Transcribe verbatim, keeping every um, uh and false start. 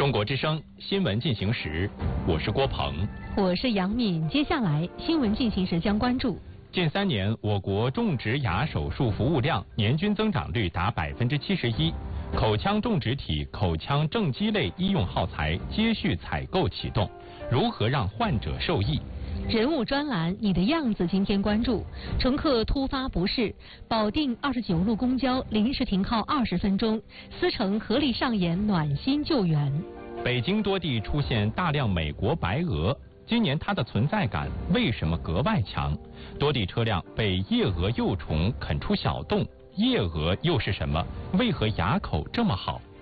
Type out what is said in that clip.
中国之声新闻进行时，我是郭鹏， 我是杨敏。接下来新闻进行时将关注： 近三年，我国种植牙手术服务量年均增长率达百分之七十一，口腔种植体、口腔正畸类医用耗材接续采购启动，如何让患者受益？ 人物专栏，你的样子。今天关注：乘客突发不适，保定二十九路公交临时停靠二十分钟，司乘合力上演暖心救援。 北京多地出现大量美国白鹅，今年它的存在感为什么格外强？多地车辆被夜蛾幼虫啃出小洞，夜蛾又是什么？为何牙口这么好？